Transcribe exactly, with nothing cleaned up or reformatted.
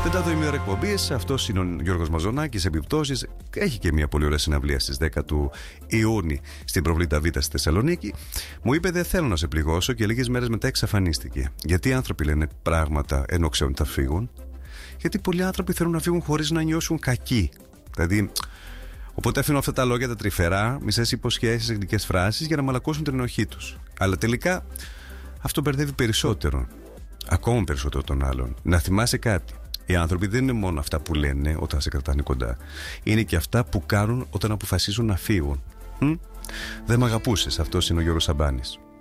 Τετάρτο ημίωρο εκπομπής, αυτός είναι ο Γιώργος Μαζονάκης. Επιπτώσεις, έχει και μια πολύ ωραία συναυλία στις δέκα του Ιούνιου στην Προβλήτα Β στη Θεσσαλονίκη. Μου είπε: δεν θέλω να σε πληγώσω, και λίγες μέρες μετά εξαφανίστηκε. Γιατί οι άνθρωποι λένε πράγματα ενώ ξέρουν ότι θα φύγουν? Γιατί πολλοί άνθρωποι θέλουν να φύγουν χωρίς να νιώσουν κακοί. Δηλαδή, οπότε αφήνουν αυτά τα λόγια τα τρυφερά, μισές υποσχέσεις, εκδικές φράσεις για να μαλακώσουν την ενοχή τους. Αλλά τελικά αυτό μπερδεύει περισσότερο, ακόμα περισσότερο τον άλλον. Να θυμάσαι κάτι. Οι άνθρωποι δεν είναι μόνο αυτά που λένε όταν σε κρατάνε κοντά. Είναι και αυτά που κάνουν όταν αποφασίζουν να φύγουν. Μ? Δεν μ' αγαπούσες. Αυτός είναι ο Γιώργος Σαμπάνης.